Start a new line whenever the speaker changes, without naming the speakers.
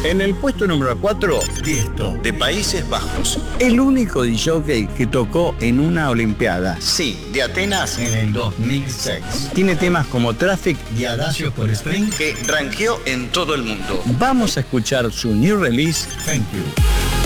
En el puesto número 4,
Tiesto,
de Países Bajos.
El único DJ que tocó en una Olimpiada.
Sí, de Atenas
en el 2006.
Tiene temas como Traffic
Y Adagio por Spring,
que rankeó en todo el mundo.
Vamos a escuchar su new release,
Thank You.